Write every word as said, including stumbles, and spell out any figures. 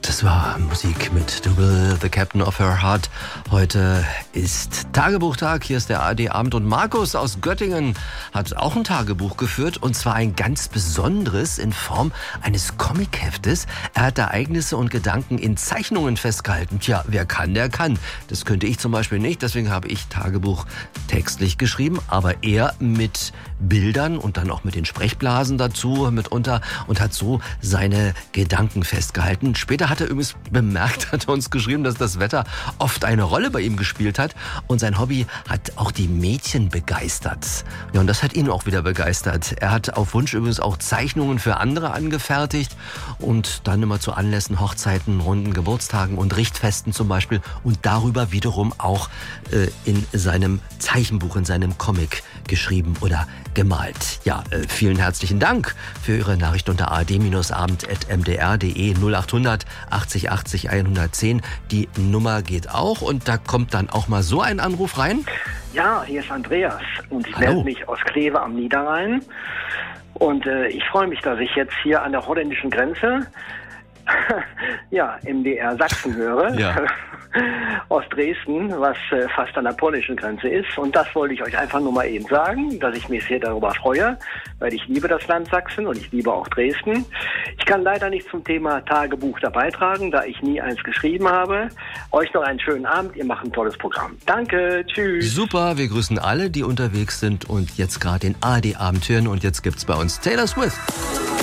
Das war Musik mit The Will, The Captain of Her Heart. Heute ist Tagebuchtag, hier ist der A R D-Abend und Markus aus Göttingen hat auch ein Tagebuch geführt und zwar ein ganz besonderes in Form eines Comicheftes. Er hat Ereignisse und Gedanken in Zeichnungen festgehalten. Tja, wer kann, der kann. Das könnte ich zum Beispiel nicht, deswegen habe ich Tagebuch textlich geschrieben, aber er mit Bildern und dann auch mit den Sprechblasen dazu mitunter und hat so seine Gedanken festgehalten. Später hat er übrigens bemerkt, hat er uns geschrieben, dass das Wetter oft eine Rolle bei ihm gespielt hat und sein Hobby hat auch die Mädchen begeistert. Ja, und das hat ihn auch wieder begeistert. Er hat auf Wunsch übrigens auch Zeichnungen für andere angefertigt und dann immer zu Anlässen, Hochzeiten, runden Geburtstagen und Richtfesten zum Beispiel und darüber wiederum auch äh, in seinem Zeichenbuch, in seinem Comic geschrieben oder gemalt. Ja, äh, vielen herzlichen Dank für Ihre Nachricht unter a r d abend punkt m d r punkt d e null acht hundert achtzig achtzig hundertzehn. Die Nummer geht auch und da kommt dann auch mal so ein Anruf rein. Ja, hier ist Andreas und ich Hallo. melde mich aus Kleve am Niederrhein. Und äh, ich freue mich, dass ich jetzt hier an der holländischen Grenze ja, M D R Sachsen höre. Ja. Aus Dresden, was äh, fast an der polnischen Grenze ist. Und das wollte ich euch einfach nur mal eben sagen, dass ich mich sehr darüber freue, weil ich liebe das Land Sachsen und ich liebe auch Dresden. Ich kann leider nicht zum Thema Tagebuch dabei tragen, da ich nie eins geschrieben habe. Euch noch einen schönen Abend, ihr macht ein tolles Programm. Danke, tschüss. Super, wir grüßen alle, die unterwegs sind und jetzt gerade den A R D-Abend hören und jetzt gibt's bei uns Taylor Swift.